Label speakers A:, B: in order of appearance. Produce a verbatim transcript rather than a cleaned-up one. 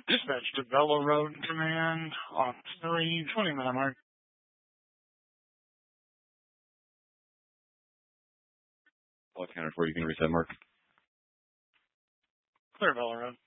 A: Dispatch to Bellow Road Command on three twenty minute mark.
B: All accounted for. You can reset mark.
A: Clear Bellow Road.